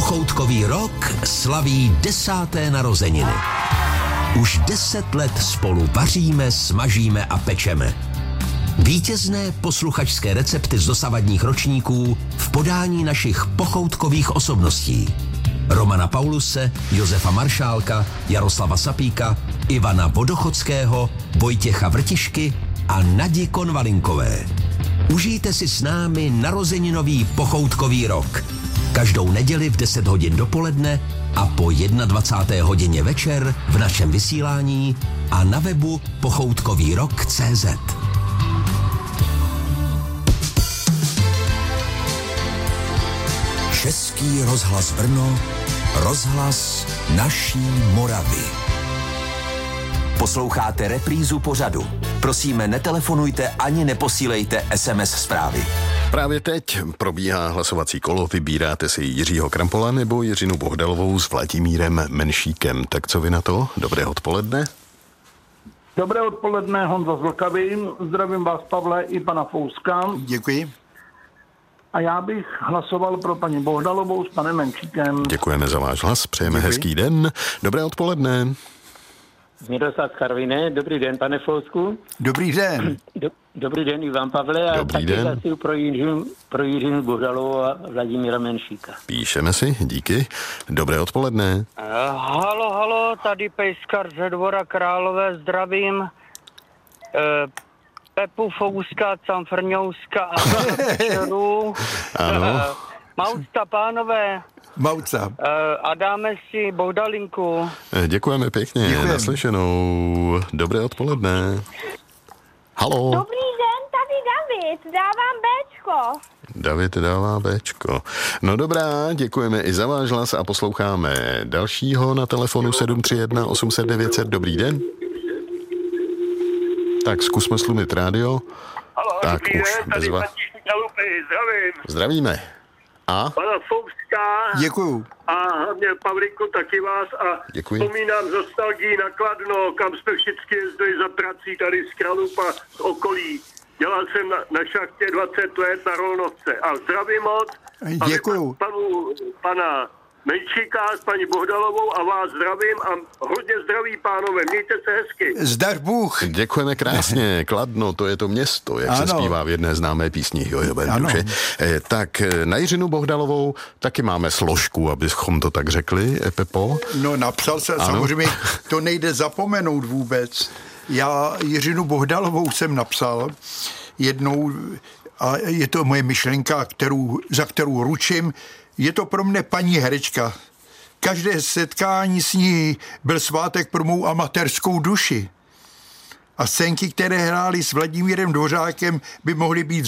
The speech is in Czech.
Pochoutkový rok slaví 10. narozeniny. Už 10 let spolu vaříme, smažíme a pečeme. Vítězné posluchačské recepty z dosavadních ročníků v podání našich pochoutkových osobností. Romana Pauluse, Josefa Maršálka, Jaroslava Sapíka, Ivana Vodochodského, Vojtěcha Vrtišky a Nadi Konvalinkové. Užijte si s námi narozeninový pochoutkový rok. Každou neděli v 10 hodin dopoledne a po 21. hodině večer v našem vysílání a na webu pochoutkovýrok.cz. Český rozhlas Brno, rozhlas naší Moravy. Posloucháte reprízu pořadu. Prosíme, netelefonujte ani neposílejte SMS zprávy. Právě teď probíhá hlasovací kolo, vybíráte si Jiřího Krampola nebo Jiřinu Bohdalovou s Vladimírem Menšíkem. Tak co vy na to? Dobré odpoledne. Dobré odpoledne, Honza z Vltavy. Zdravím vás, Pavle, i pana Fouska. Děkuji. A já bych hlasoval pro paní Bohdalovou s panem Menšíkem. Děkujeme za váš hlas, přejeme hezký den. Dobré odpoledne. Miroslav Karviné, dobrý den, pane Fousku. Dobrý den. Dobrý den i vám, Pavle, a Dobrý taky den. zase pro Jiřinu Bohdalovou a Vladimíra Menšíka. Píšeme si, díky. Dobré odpoledne. Halo, tady Pejskar ze Dvora Králové, zdravím. Pepu Fouska, Camfrňouska a Čerů. Ano. Maucta, pánové. Mauca. A dáme si Bohdalinku. Děkujeme pěkně, Děkujeme. naslyšenou. Dobré odpoledne. Halo. Dobrý den, tady David, dávám Bčko. David dává Bčko. No dobrá, děkujeme i za váš hlas a posloucháme dalšího na telefonu 731 800 900. Dobrý den. Tak zkusme slumit rádio. Halo, Tak dobrý už den, tady bezva. Matíš Chalupy, zdravím. Zdravíme. A? Pana Fouska Děkuju. a hlavně Pavlíku taky vás a Děkuji. vzpomínám z nostalgii na Kladno, kam jsme všichni jezdili za prací tady z Kralup a z okolí. Dělal jsem na šachtě 20 let na Rolnovce a zdravím moc. Děkuju. Pana Menšíka s paní Bohdalovou a vás zdravím a hodně zdraví, pánové, mějte se hezky. Zdař Bůh. Děkujeme krásně. Kladno, to je to město, jak se Ano. zpívá v jedné známé písni. Ano. Tak na Jiřinu Bohdalovou taky máme složku, abychom to tak řekli, Pepo. No napsal se, Ano. samozřejmě to nejde zapomenout vůbec. Já Jiřinu Bohdalovou jsem napsal jednou a je to moje myšlenka, za kterou ručím. Je to pro mne paní herečka. Každé setkání s ní byl svátek pro mou amatérskou duši. A scénky, které hráli s Vladimírem Dvořákem, by mohly být